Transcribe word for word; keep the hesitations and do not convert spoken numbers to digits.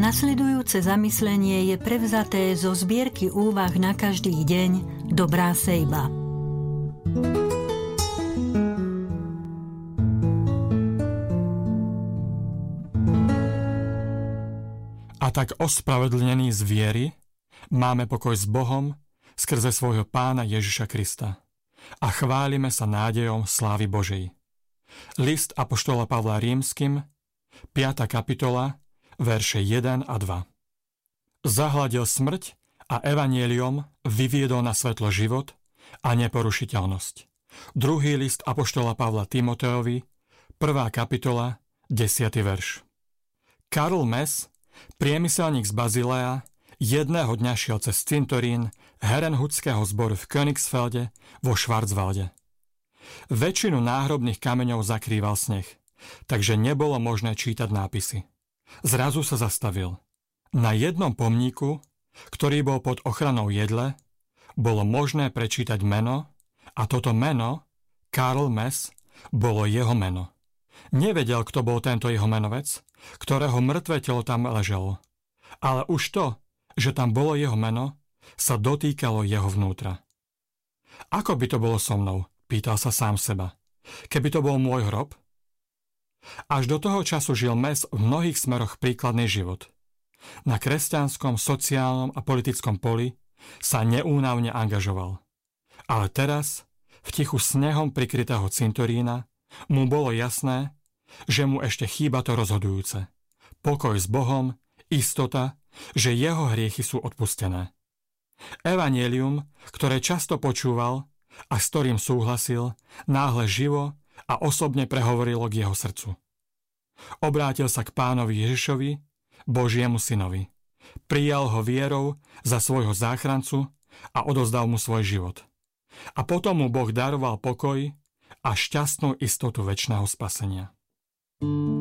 Nasledujúce zamyslenie je prevzaté zo zbierky úvah na každý deň Dobrá sejba. A tak ospravedlnení z viery máme pokoj s Bohom skrze svojho Pána Ježiša Krista a chválime sa nádejom slávy Božej. List apoštola Pavla Rímskym, piata kapitola, verše jeden a dva. Zahladil smrť a evanjeliom vyviedol na svetlo život a neporušiteľnosť. Druhý list apoštola Pavla Timoteovi, prvá kapitola, desiaty verš. Karl Mess, priemyselník z Bazilea, jedného dňa šiel cez cintorín Herrenhutského zboru v Königsfelde vo Schwarzwalde. Väčšinu náhrobných kameňov zakrýval sneh, takže nebolo možné čítať nápisy. Zrazu sa zastavil. Na jednom pomníku, ktorý bol pod ochranou jedle, bolo možné prečítať meno a toto meno, Karl Mess, bolo jeho meno. Nevedel, kto bol tento jeho menovec, ktorého mŕtve telo tam leželo. Ale už to, že tam bolo jeho meno, sa dotýkalo jeho vnútra. Ako by to bolo so mnou, pýtal sa sám seba. Keby to bol môj hrob? Až do toho času žil Mess v mnohých smeroch príkladný život. Na kresťanskom, sociálnom a politickom poli sa neúnavne angažoval. Ale teraz, v tichu snehom prikrytého cintorína, mu bolo jasné, že mu ešte chýba to rozhodujúce. Pokoj s Bohom, istota, že jeho hriechy sú odpustené. Evanjelium, ktoré často počúval a s ktorým súhlasil, náhle živo a osobne prehovorilo k jeho srdcu. Obrátil sa k Pánovi Ježišovi, Božiemu synovi. Prijal ho vierou za svojho záchrancu a odozdal mu svoj život. A potom mu Boh daroval pokoj a šťastnú istotu večného spasenia.